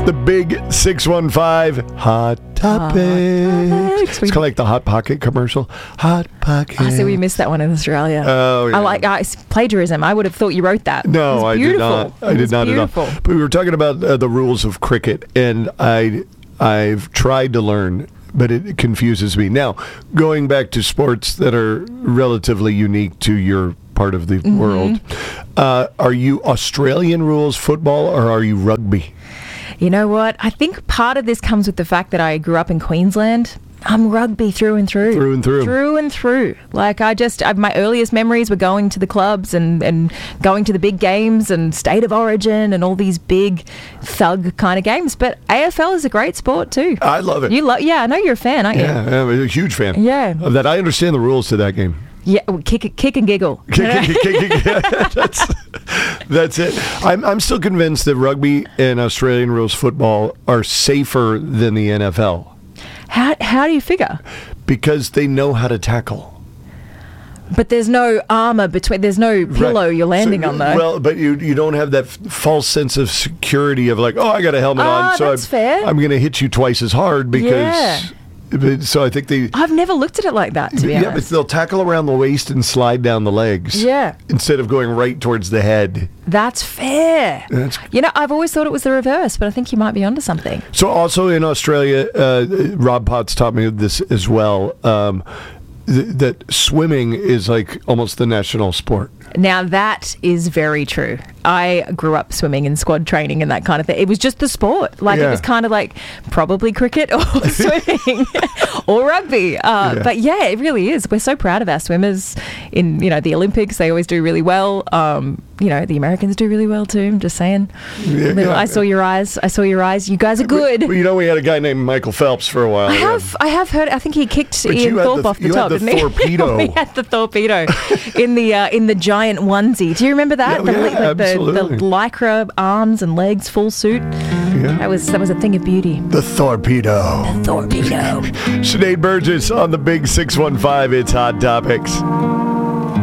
The big 615 Hot Topics. It's kind of like the Hot Pocket commercial. Hot Pocket. I see we missed that one in Australia. Oh, yeah. It's plagiarism. I would have thought you wrote that. No, I did not. I did not at all. But we were talking about the rules of cricket, and I've tried to learn, but it confuses me. Now, going back to sports that are relatively unique to your part of the world, are you Australian rules football or are you rugby? You know what? I think part of this comes with the fact that I grew up in Queensland. I'm rugby through and through. Through and through. Through and through. Like, my earliest memories were going to the clubs and going to the big games and State of Origin and all these big thug kind of games. But AFL is a great sport too. I love it. Yeah, I know you're a fan, aren't you? Yeah, I'm a huge fan. Yeah. Of that. I understand the rules to that game. Yeah, kick and giggle. That's it. I'm still convinced that rugby and Australian rules football are safer than the NFL. How do you figure? Because they know how to tackle. But there's no armor between. There's no pillow you're landing on, though. Well, but you don't have that false sense of security of like, oh, I got a helmet on, so I'm going to hit you twice as hard because. Yeah. So I think I've never looked at it like that, to be honest. Yeah, but they'll tackle around the waist and slide down the legs. Yeah. Instead of going right towards the head. That's fair. I've always thought it was the reverse, but I think you might be onto something. So also in Australia, Rob Potts taught me this as well, that swimming is like almost the national sport. Now, that is very true. I grew up swimming and squad training and that kind of thing. It was just the sport. It was kind of like probably cricket or swimming or rugby. But yeah, it really is. We're so proud of our swimmers in, the Olympics. They always do really well. The Americans do really well too. I'm just saying. I saw your eyes. You guys are good. We had a guy named Michael Phelps for a while. I have heard. I think he kicked Ian Thorpe off the top, didn't he? Torpedo. We had the torpedo in the giant onesie. Do you remember that? Absolutely. The lycra arms and legs, full suit. Yeah. That was a thing of beauty. The torpedo. The torpedo. Sinead Burgess on the big 615. It's Hot Topics.